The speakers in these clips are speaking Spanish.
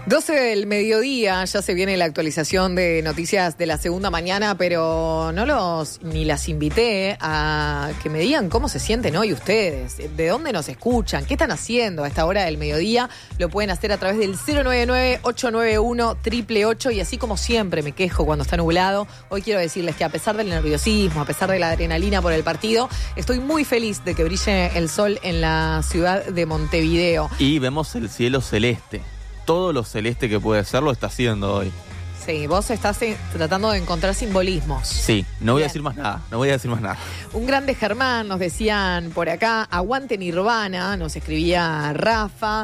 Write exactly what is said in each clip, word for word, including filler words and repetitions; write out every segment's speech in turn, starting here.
doce del mediodía, ya se viene la actualización de noticias de la segunda mañana, pero no los ni las invité a que me digan cómo se sienten hoy ustedes, de dónde nos escuchan, qué están haciendo a esta hora del mediodía. Lo pueden hacer a través del cero nueve nueve, ocho nueve uno, ocho ocho ocho y así como siempre me quejo cuando está nublado, hoy quiero decirles que a pesar del nerviosismo, a pesar de la adrenalina por el partido, estoy muy feliz de que brille el sol en la ciudad de Montevideo. Y vemos el cielo celeste. Todo lo celeste que puede ser lo está haciendo hoy. Sí, vos estás eh, tratando de encontrar simbolismos. Sí, no voy Bien. a decir más nada, no voy a decir más nada. Un grande Germán, nos decían por acá, aguante Nirvana, nos escribía Rafa.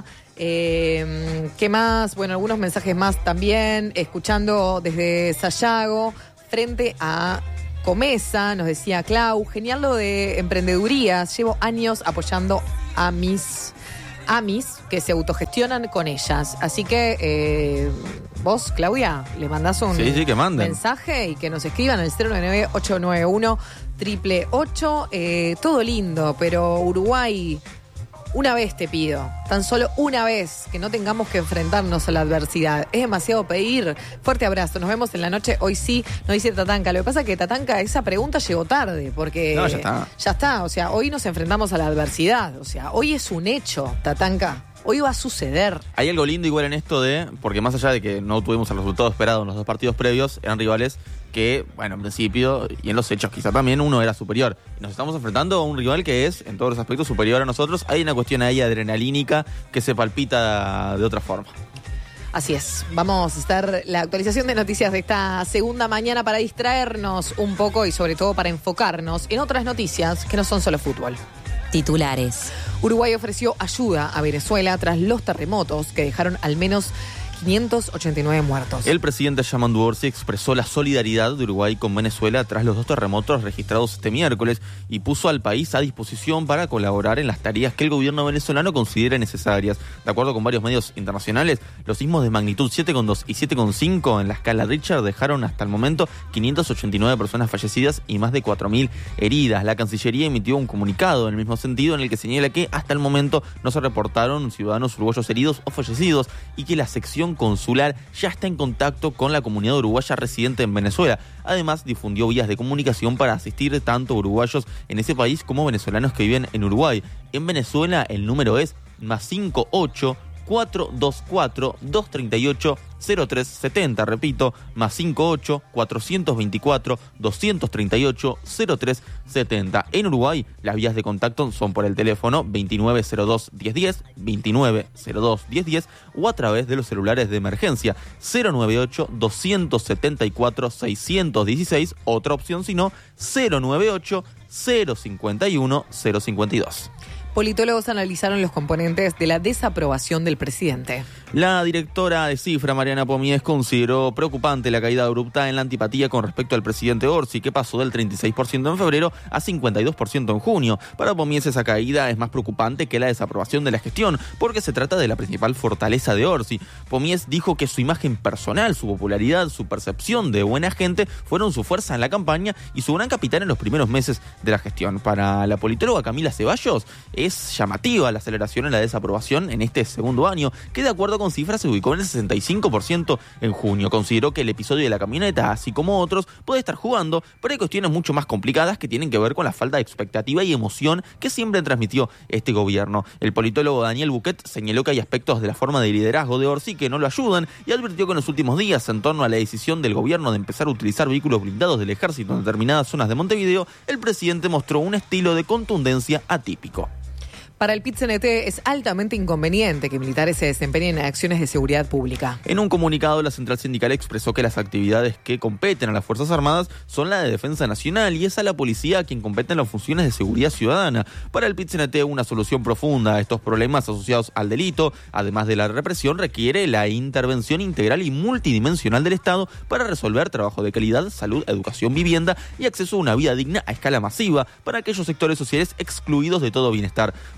Eh, ¿Qué más? Bueno, algunos mensajes más también, escuchando desde Sayago, frente a Comesa, nos decía Clau, genial lo de emprendedurías, llevo años apoyando a mis... amis que se autogestionan con ellas. Así que eh, vos, Claudia, le mandás un sí, sí, que manden. mensaje y que nos escriban al cero nueve nueve, ocho nueve uno, ocho ocho ocho. Eh, todo lindo, pero Uruguay, una vez te pido, tan solo una vez, que no tengamos que enfrentarnos a la adversidad. Es demasiado pedir. Fuerte abrazo, nos vemos en la noche. Hoy sí, nos dice Tatanka. Lo que pasa es que Tatanka, esa pregunta llegó tarde, porque No, ya está. ya está, o sea, hoy nos enfrentamos a la adversidad. O sea, hoy es un hecho, Tatanka. Hoy va a suceder. Hay algo lindo igual en esto de, porque más allá de que no tuvimos el resultado esperado en los dos partidos previos, eran rivales que, bueno, en principio, y en los hechos quizá también uno era superior. Y nos estamos enfrentando a un rival que es, en todos los aspectos, superior a nosotros. Hay una cuestión ahí adrenalínica que se palpita de otra forma. Así es, vamos a estar la actualización de noticias de esta segunda mañana para distraernos un poco y sobre todo para enfocarnos en otras noticias que no son solo fútbol. Titulares. Uruguay ofreció ayuda a Venezuela tras los terremotos que dejaron al menos quinientos ochenta y nueve muertos. El presidente Yamandu Orsi expresó la solidaridad de Uruguay con Venezuela tras los dos terremotos registrados este miércoles y puso al país a disposición para colaborar en las tareas que el gobierno venezolano considere necesarias. De acuerdo con varios medios internacionales, los sismos de magnitud siete coma dos y siete coma cinco en la escala Richter dejaron hasta el momento quinientas ochenta y nueve personas fallecidas y más de cuatro mil heridas. La Cancillería emitió un comunicado en el mismo sentido en el que señala que hasta el momento no se reportaron ciudadanos uruguayos heridos o fallecidos y que la sección consular ya está en contacto con la comunidad uruguaya residente en Venezuela. Además, difundió vías de comunicación para asistir tanto uruguayos en ese país como venezolanos que viven en Uruguay. En Venezuela el número es más cinco ocho cuatro dos cuatro dos tres ocho cero tres siete cero, repito, más cinco ocho cuatro dos cuatro dos tres ocho cero tres siete cero. En Uruguay, las vías de contacto son por el teléfono veintinueve cero dos diez diez, veintinueve cero dos diez diez o a través de los celulares de emergencia cero nueve ocho dos siete cuatro seis uno seis, otra opción si no, cero nueve ocho cero cinco uno cero cinco dos. Politólogos analizaron los componentes de la desaprobación del presidente. La directora de Cifra, Mariana Pomies, consideró preocupante la caída abrupta en la antipatía con respecto al presidente Orsi, que pasó del treinta y seis por ciento en febrero a cincuenta y dos por ciento en junio. Para Pomies, esa caída es más preocupante que la desaprobación de la gestión, porque se trata de la principal fortaleza de Orsi. Pomies dijo que su imagen personal, su popularidad, su percepción de buena gente fueron su fuerza en la campaña y su gran capital en los primeros meses de la gestión. Para la politóloga Camila Ceballos, es llamativa la aceleración en la desaprobación en este segundo año, que de acuerdo con Cifras se ubicó en el sesenta y cinco por ciento en junio. Consideró que el episodio de la camioneta, así como otros, puede estar jugando, pero hay cuestiones mucho más complicadas que tienen que ver con la falta de expectativa y emoción que siempre transmitió este gobierno. El politólogo Daniel Buquet señaló que hay aspectos de la forma de liderazgo de Orsi que no lo ayudan y advirtió que en los últimos días, en torno a la decisión del gobierno de empezar a utilizar vehículos blindados del ejército en determinadas zonas de Montevideo, el presidente mostró un estilo de contundencia atípico. Para el P I T C N T es altamente inconveniente que militares se desempeñen en acciones de seguridad pública. En un comunicado, la central sindical expresó que las actividades que competen a las Fuerzas Armadas son la de Defensa Nacional y es a la policía a quien competen las funciones de seguridad ciudadana. Para el P I T C N T, una solución profunda a estos problemas asociados al delito, además de la represión, requiere la intervención integral y multidimensional del Estado para resolver trabajo de calidad, salud, educación, vivienda y acceso a una vida digna a escala masiva para aquellos sectores sociales excluidos de todo bienestar.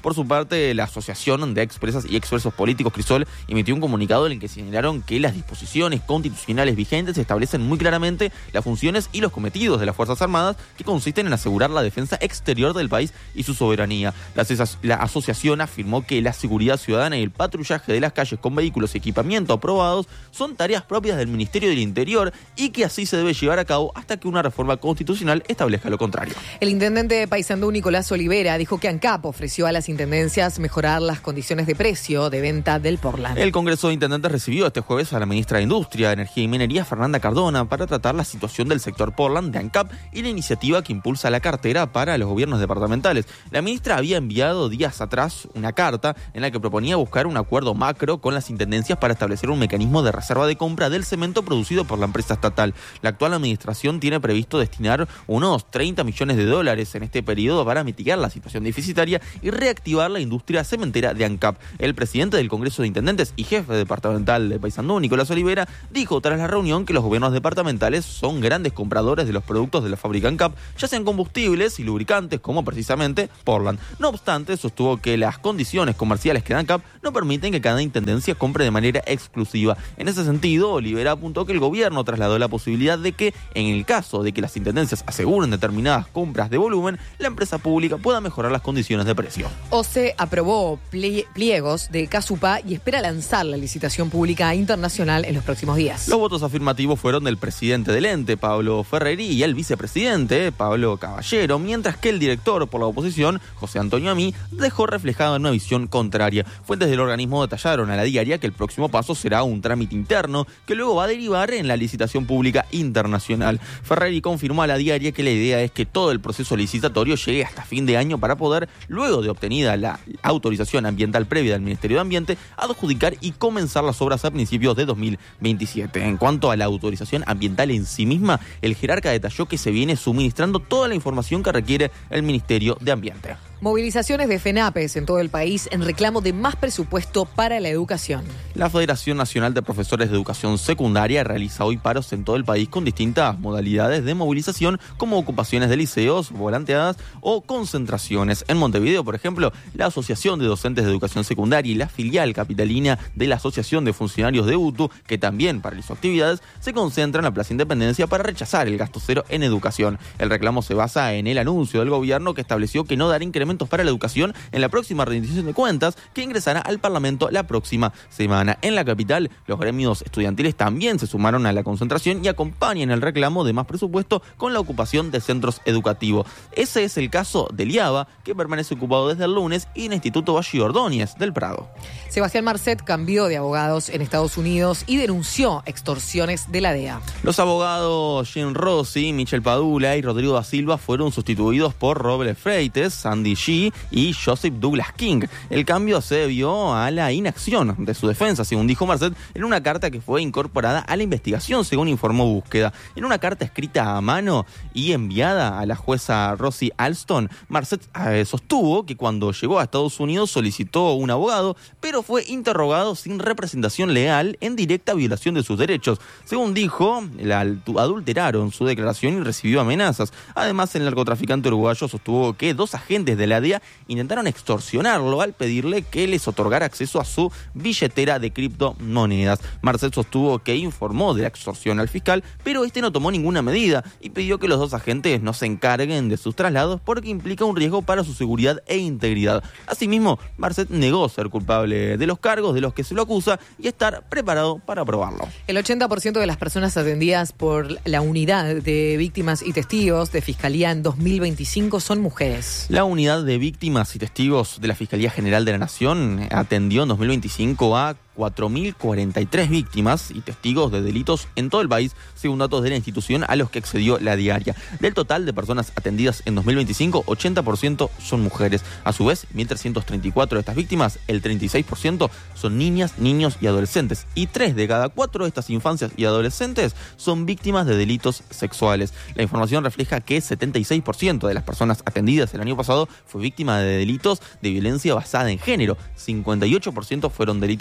Por su parte, la Asociación de Expresas y Expresos Políticos, Crisol, emitió un comunicado en el que señalaron que las disposiciones constitucionales vigentes establecen muy claramente las funciones y los cometidos de las Fuerzas Armadas, que consisten en asegurar la defensa exterior del país y su soberanía. La, la asociación afirmó que la seguridad ciudadana y el patrullaje de las calles con vehículos y equipamiento aprobados son tareas propias del Ministerio del Interior y que así se debe llevar a cabo hasta que una reforma constitucional establezca lo contrario. El intendente de Paysandú, Nicolás Olivera, dijo que ANCAP ofreció a las intendencias mejorar las condiciones de precio de venta del Portland. El Congreso de Intendentes recibió este jueves a la ministra de Industria, Energía y Minería, Fernanda Cardona, para tratar la situación del sector Portland de ANCAP y la iniciativa que impulsa la cartera para los gobiernos departamentales. La ministra había enviado días atrás una carta en la que proponía buscar un acuerdo macro con las intendencias para establecer un mecanismo de reserva de compra del cemento producido por la empresa estatal. La actual administración tiene previsto destinar unos treinta millones de dólares en este periodo para mitigar la situación deficitaria y reactivar la industria cementera de ANCAP. El presidente del Congreso de Intendentes y jefe departamental de Paysandú, Nicolás Olivera, dijo tras la reunión que los gobiernos departamentales son grandes compradores de los productos de la fábrica ANCAP, ya sean combustibles y lubricantes como precisamente Portland. No obstante, sostuvo que las condiciones comerciales que da ANCAP no permiten que cada intendencia compre de manera exclusiva. En ese sentido, Olivera apuntó que el gobierno trasladó la posibilidad de que, en el caso de que las intendencias aseguren determinadas compras de volumen, la empresa pública pueda mejorar las condiciones de precio. O C E aprobó pliegos de Casupá y espera lanzar la licitación pública internacional en los próximos días. Los votos afirmativos fueron del presidente del ente, Pablo Ferreri, y el vicepresidente, Pablo Caballero, mientras que el director por la oposición, José Antonio Amí, dejó reflejada una visión contraria. Fuentes del organismo detallaron a la diaria que el próximo paso será un trámite interno que luego va a derivar en la licitación pública internacional. Ferreri confirmó a la diaria que la idea es que todo el proceso licitatorio llegue hasta fin de año para poder, luego de obtenida la autorización ambiental previa del Ministerio de Ambiente, adjudicar y comenzar las obras a principios de dos mil veintisiete. En cuanto a la autorización ambiental en sí misma, el jerarca detalló que se viene suministrando toda la información que requiere el Ministerio de Ambiente. Movilizaciones de FENAPES en todo el país en reclamo de más presupuesto para la educación. La Federación Nacional de Profesores de Educación Secundaria realiza hoy paros en todo el país con distintas modalidades de movilización, como ocupaciones de liceos, volanteadas o concentraciones. En Montevideo, por ejemplo, la Asociación de Docentes de Educación Secundaria y la filial capitalina de la Asociación de Funcionarios de U T U, que también paralizó actividades, se concentran en la Plaza Independencia para rechazar el gasto cero en educación. El reclamo se basa en el anuncio del gobierno que estableció que no dará incrementos para la educación en la próxima rendición de cuentas que ingresará al Parlamento la próxima semana. En la capital, los gremios estudiantiles también se sumaron a la concentración y acompañan el reclamo de más presupuesto con la ocupación de centros educativos. Ese es el caso del IABA, que permanece ocupado desde el lunes, y el Instituto Valle Ordóñez del Prado. Sebastián Marcet cambió de abogados en Estados Unidos y denunció extorsiones de la D E A. Los abogados Jim Rossi, Michel Padula y Rodrigo da Silva fueron sustituidos por Robert Freites, Sandy G y Joseph Douglas King. El cambio se debió a la inacción de su defensa, según dijo Marcet, en una carta que fue incorporada a la investigación, según informó Búsqueda. En una carta escrita a mano y enviada a la jueza Rosie Alston, Marcet eh, sostuvo que cuando llegó a Estados Unidos solicitó un abogado, pero fue interrogado sin representación legal en directa violación de sus derechos. Según dijo, la adulteraron su declaración y recibió amenazas. Además, el narcotraficante uruguayo sostuvo que dos agentes de la D E A intentaron extorsionarlo al pedirle que les otorgara acceso a su billetera de criptomonedas. Marcet sostuvo que informó de la extorsión al fiscal, pero este no tomó ninguna medida y pidió que los dos agentes no se encarguen de sus traslados porque implica un riesgo para su seguridad e integridad. Asimismo, Marcet negó ser culpable de los cargos de los que se lo acusa y estar preparado para probarlo. El ochenta por ciento de las personas atendidas por la Unidad de Víctimas y Testigos de Fiscalía en dos mil veinticinco son mujeres. La Unidad de Víctimas y Testigos de la Fiscalía General de la Nación atendió en dos mil veinticinco a cuatro mil cuarenta y tres víctimas y testigos de delitos en todo el país, según datos de la institución a los que accedió la diaria. Del total de personas atendidas en dos mil veinticinco, ochenta por ciento son mujeres. A su vez, mil trescientas treinta y cuatro de estas víctimas, el treinta y seis por ciento son niñas, niños y adolescentes. Y tres de cada cuatro de estas infancias y adolescentes son víctimas de delitos sexuales. La información refleja que setenta y seis por ciento de las personas atendidas el año pasado fue víctima de delitos de violencia basada en género. cincuenta y ocho por ciento fueron delitos sexuales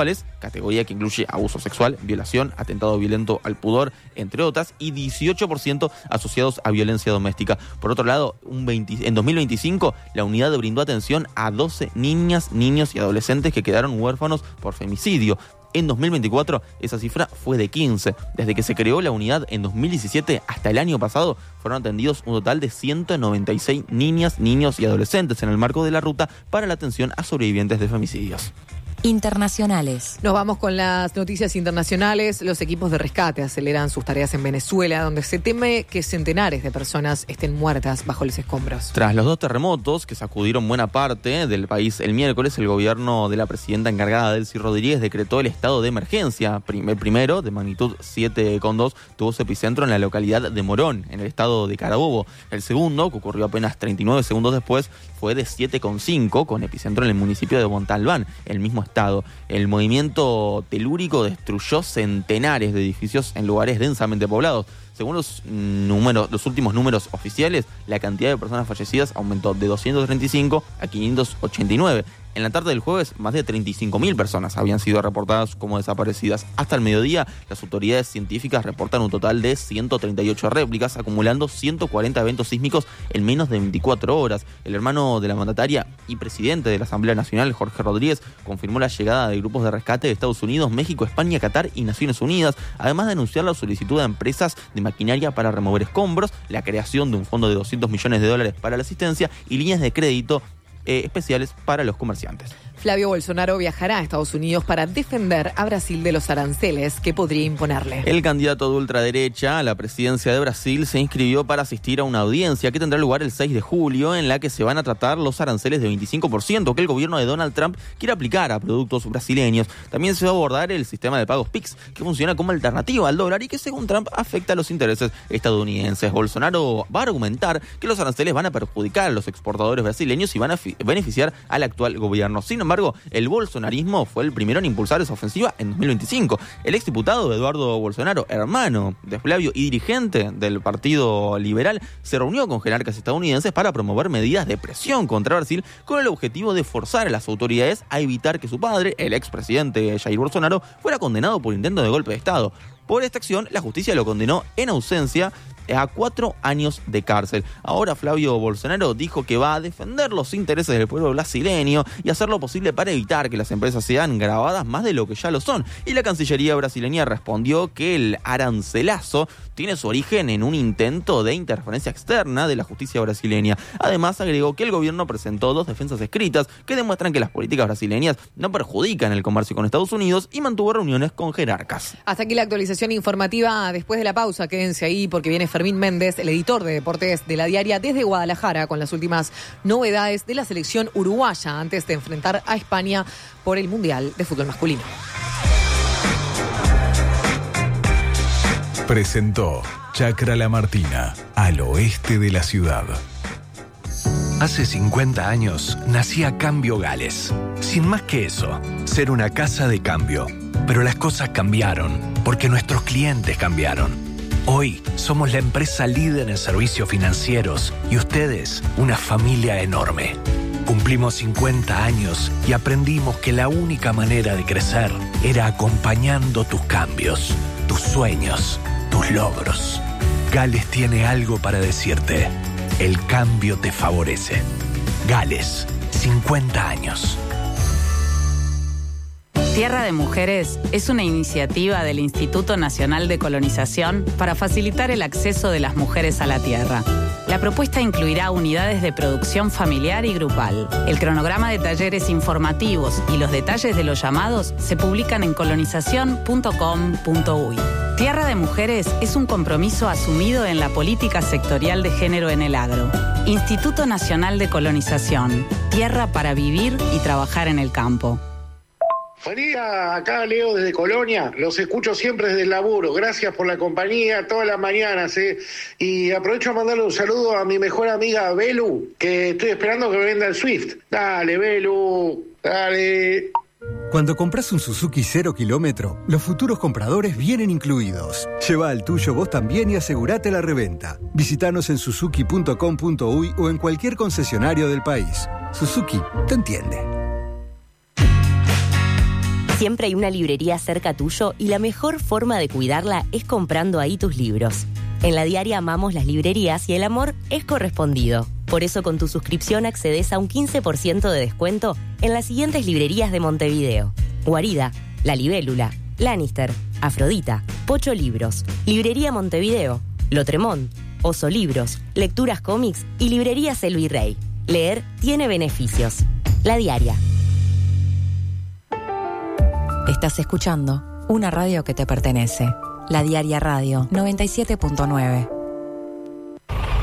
sexuales, categoría que incluye abuso sexual, violación, atentado violento al pudor, entre otras, y dieciocho por ciento asociados a violencia doméstica. Por otro lado, un veinte, en dos mil veinticinco, la unidad brindó atención a doce niñas, niños y adolescentes que quedaron huérfanos por femicidio. En dos mil veinticuatro, esa cifra fue de quince. Desde que se creó la unidad en dos mil diecisiete hasta el año pasado, fueron atendidos un total de ciento noventa y seis niñas, niños y adolescentes en el marco de la ruta para la atención a sobrevivientes de femicidios. Internacionales. Nos vamos con las noticias internacionales. Los equipos de rescate aceleran sus tareas en Venezuela, donde se teme que centenares de personas estén muertas bajo los escombros. Tras los dos terremotos que sacudieron buena parte del país el miércoles, el gobierno de la presidenta encargada, Delcy Rodríguez, decretó el estado de emergencia. El primero, de magnitud siete coma dos, tuvo su epicentro en la localidad de Morón, en el estado de Carabobo. El segundo, que ocurrió apenas treinta y nueve segundos después, fue de siete coma cinco, con epicentro en el municipio de Montalbán, el mismo estado. El movimiento telúrico destruyó centenares de edificios en lugares densamente poblados. Según los números, los últimos números oficiales, la cantidad de personas fallecidas aumentó de doscientos treinta y cinco a quinientos ochenta y nueve. En la tarde del jueves, más de treinta y cinco mil personas habían sido reportadas como desaparecidas. Hasta el mediodía, las autoridades científicas reportan un total de ciento treinta y ocho réplicas, acumulando ciento cuarenta eventos sísmicos en menos de veinticuatro horas. El hermano de la mandataria y presidente de la Asamblea Nacional, Jorge Rodríguez, confirmó la llegada de grupos de rescate de Estados Unidos, México, España, Qatar y Naciones Unidas, además de anunciar la solicitud a empresas de maquinaria para remover escombros, la creación de un fondo de doscientos millones de dólares para la asistencia y líneas de crédito Eh, especiales para los comerciantes. Flavio Bolsonaro viajará a Estados Unidos para defender a Brasil de los aranceles que podría imponerle. El candidato de ultraderecha a la presidencia de Brasil se inscribió para asistir a una audiencia que tendrá lugar el seis de julio, en la que se van a tratar los aranceles de veinticinco por ciento que el gobierno de Donald Trump quiere aplicar a productos brasileños. También se va a abordar el sistema de pagos P I X, que funciona como alternativa al dólar y que, según Trump, afecta a los intereses estadounidenses. Bolsonaro va a argumentar que los aranceles van a perjudicar a los exportadores brasileños y van a beneficiar al actual gobierno. Sin embargo, el bolsonarismo fue el primero en impulsar esa ofensiva en dos mil veinticinco. El exdiputado Eduardo Bolsonaro, hermano de Flavio y dirigente del Partido Liberal, se reunió con jerarcas estadounidenses para promover medidas de presión contra Brasil con el objetivo de forzar a las autoridades a evitar que su padre, el expresidente Jair Bolsonaro, fuera condenado por intento de golpe de Estado. Por esta acción, la justicia lo condenó en ausencia a cuatro años de cárcel. Ahora Flavio Bolsonaro dijo que va a defender los intereses del pueblo brasileño y hacer lo posible para evitar que las empresas sean gravadas más de lo que ya lo son. Y la Cancillería brasileña respondió que el arancelazo tiene su origen en un intento de interferencia externa de la justicia brasileña. Además, agregó que el gobierno presentó dos defensas escritas que demuestran que las políticas brasileñas no perjudican el comercio con Estados Unidos, y mantuvo reuniones con jerarcas. Hasta aquí la actualización informativa. Después de la pausa, quédense ahí porque viene Fermín Méndez, el editor de deportes de La Diaria, desde Guadalajara, con las últimas novedades de la selección uruguaya antes de enfrentar a España por el Mundial de Fútbol Masculino. Presentó Chacra La Martina, al oeste de la ciudad. Hace cincuenta años nacía Cambio Gales. Sin más que eso, ser una casa de cambio. Pero las cosas cambiaron, porque nuestros clientes cambiaron. Hoy somos la empresa líder en servicios financieros y ustedes una familia enorme. Cumplimos cincuenta años y aprendimos que la única manera de crecer era acompañando tus cambios, tus sueños, tus logros. Gales tiene algo para decirte. El cambio te favorece. Gales, cincuenta años. Tierra de Mujeres es una iniciativa del Instituto Nacional de Colonización para facilitar el acceso de las mujeres a la tierra. La propuesta incluirá unidades de producción familiar y grupal. El cronograma de talleres informativos y los detalles de los llamados se publican en colonización punto com punto uy. Tierra de Mujeres es un compromiso asumido en la política sectorial de género en el agro. Instituto Nacional de Colonización. Tierra para vivir y trabajar en el campo. Buen día, acá Leo desde Colonia, los escucho siempre desde el laburo, gracias por la compañía todas las mañanas, ¿eh? Y aprovecho a mandarle un saludo a mi mejor amiga Belu, que estoy esperando que me venda el Swift. Dale, Belu, dale. Cuando compras un Suzuki cero kilómetro, los futuros compradores vienen incluidos. Lleva el tuyo vos también y asegurate la reventa. Visítanos en suzuki punto com punto uy o en cualquier concesionario del país. Suzuki te entiende. Siempre hay una librería cerca tuyo y la mejor forma de cuidarla es comprando ahí tus libros. En La Diaria amamos las librerías y el amor es correspondido. Por eso con tu suscripción accedes a un quince por ciento de descuento en las siguientes librerías de Montevideo: Guarida, La Libélula, Lannister, Afrodita, Pocho Libros, Librería Montevideo, Lotremont, Oso Libros, Lecturas Cómics y Librerías El Virrey. Leer tiene beneficios. La Diaria. Estás escuchando una radio que te pertenece. La Diaria Radio noventa y siete punto nueve.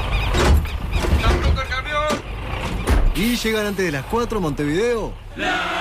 ¿Y llegan antes de las cuatro Montevideo?